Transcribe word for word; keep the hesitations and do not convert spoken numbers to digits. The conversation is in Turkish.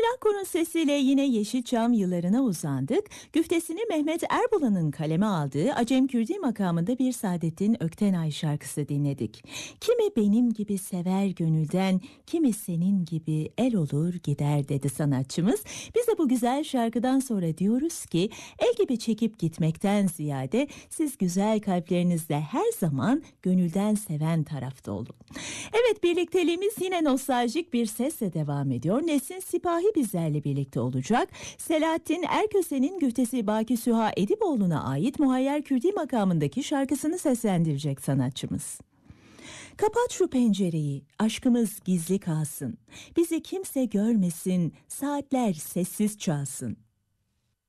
Selenkor'un sesiyle yine Yeşilçam yıllarına uzandık. Güftesini Mehmet Erbulan'ın kaleme aldığı Acem Kürdi makamında bir Saadettin Öktenay şarkısı dinledik. Kimi benim gibi sever gönülden, kimi senin gibi el olur gider dedi sanatçımız. Biz de bu güzel şarkıdan sonra diyoruz ki el gibi çekip gitmekten ziyade siz güzel kalplerinizle her zaman gönülden seven tarafta olun. Evet, birlikteliğimiz yine nostaljik bir sesle devam ediyor. Nesin Sipahi bizlerle birlikte olacak. Selahattin Erköse'nin güftesi Baki Süha Ediboğlu'na ait Muhayyer Kürdi makamındaki şarkısını seslendirecek sanatçımız. Kapat şu pencereyi, aşkımız gizli kalsın. Bizi kimse görmesin, saatler sessiz çalsın.